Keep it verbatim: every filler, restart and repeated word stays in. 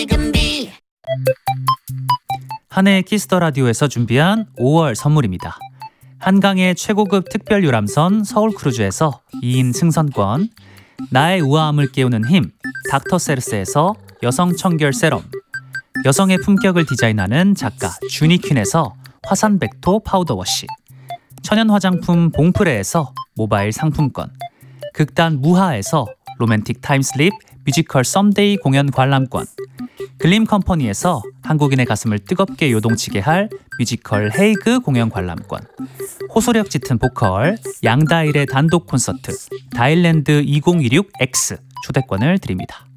한해의 키스더 라디오에서 준비한 오월 선물입니다. 한강의 최고급 특별 유람선 서울크루즈에서 이 인 승선권, 나의 우아함을 깨우는 힘 닥터세르스에서 여성 청결 세럼, 여성의 품격을 디자인하는 작가 주니퀸에서 화산백토 파우더 워시, 천연 화장품 봉프레에서 모바일 상품권, 극단 무하에서 로맨틱 타임슬립 뮤지컬 썸데이 공연 관람권, 글림 컴퍼니에서 한국인의 가슴을 뜨겁게 요동치게 할 뮤지컬 헤이그 공연 관람권, 호소력 짙은 보컬 양다일의 단독 콘서트 다일랜드 이천이십육 엑스 초대권을 드립니다.